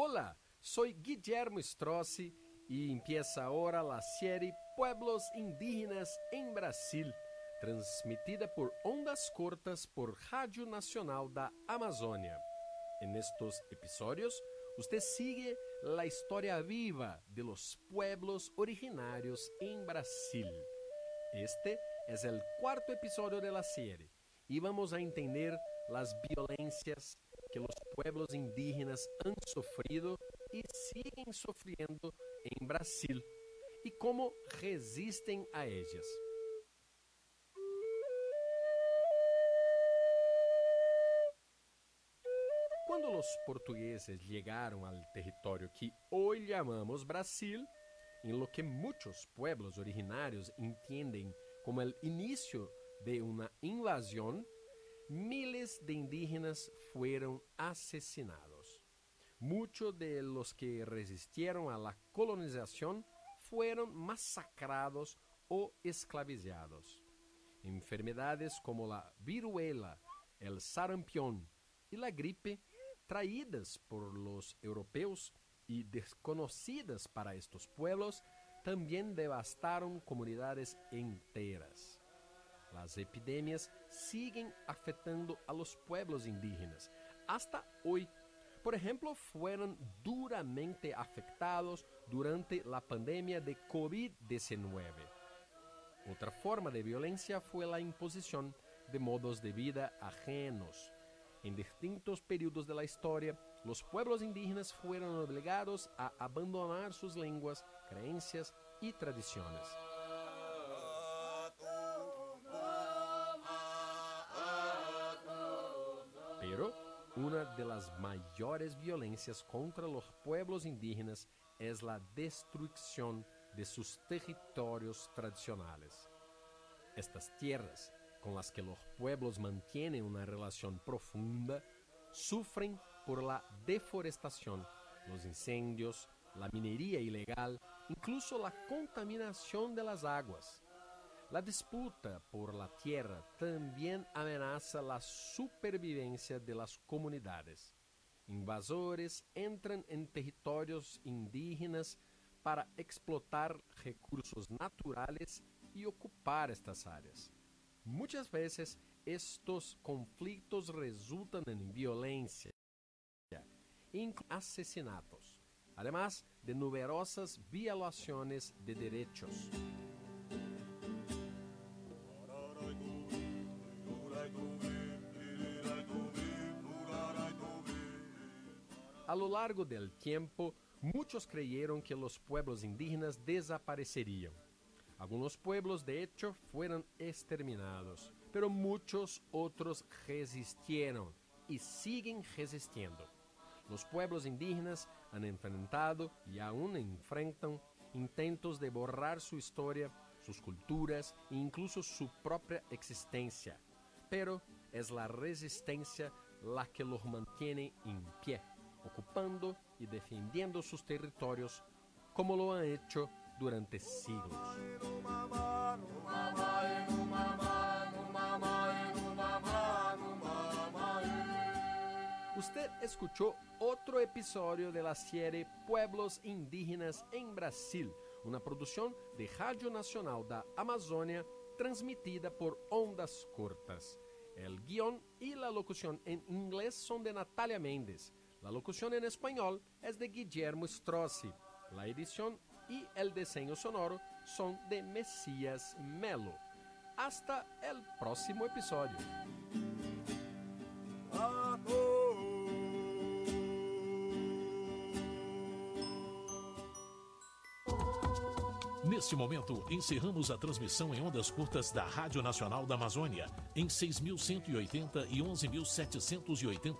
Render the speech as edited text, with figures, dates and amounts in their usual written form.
Hola, soy Guillermo Strozzi y empieza ahora la serie Pueblos Indígenas en Brasil, transmitida por ondas cortas por Radio Nacional da Amazônia. En estos episodios, usted sigue la historia viva de los pueblos originarios en Brasil. Este es el cuarto episodio de la serie y vamos a entender las violencias que los pueblos indígenas han sufrido y siguen sufriendo en Brasil y cómo resisten a ellas. Cuando los portugueses llegaron al territorio que hoy llamamos Brasil, en lo que muchos pueblos originarios entienden como el inicio de una invasión, miles de indígenas fueron asesinados. Muchos de los que resistieron a la colonización fueron masacrados o esclavizados. Enfermedades como la viruela, el sarampión y la gripe, traídas por los europeos y desconocidas para estos pueblos, también devastaron comunidades enteras. Las epidemias siguen afectando a los pueblos indígenas. Hasta hoy, por ejemplo, fueron duramente afectados durante la pandemia de COVID-19. Otra forma de violencia fue la imposición de modos de vida ajenos. En distintos periodos de la historia, los pueblos indígenas fueron obligados a abandonar sus lenguas, creencias y tradiciones. Pero una de las mayores violencias contra los pueblos indígenas es la destrucción de sus territorios tradicionales. Estas tierras, con las que los pueblos mantienen una relación profunda, sufren por la deforestación, los incendios, la minería ilegal, incluso la contaminación de las aguas. La disputa por la tierra también amenaza la supervivencia de las comunidades. Invasores entran en territorios indígenas para explotar recursos naturales y ocupar estas áreas. Muchas veces estos conflictos resultan en violencia e asesinatos, además de numerosas violaciones de derechos. A lo largo del tiempo, muchos creyeron que los pueblos indígenas desaparecerían. Algunos pueblos, de hecho, fueron exterminados, pero muchos otros resistieron y siguen resistiendo. Los pueblos indígenas han enfrentado y aún enfrentan intentos de borrar su historia, sus culturas e incluso su propia existencia. Pero es la resistencia la que los mantiene en pie, ocupando y defendiendo sus territorios como lo han hecho durante siglos. Usted escuchó otro episodio de la serie Pueblos Indígenas en Brasil, una producción de Radio Nacional da Amazônia transmitida por ondas cortas. El guión y la locución en inglés son de Natalia Méndez. La locución en español es de Guillermo Strozzi. La edición y el diseño sonoro son de Mesías Melo. Hasta el próximo episodio. Neste momento, encerramos a transmissão em ondas curtas da Rádio Nacional da Amazônia, em 6.180 e 11.780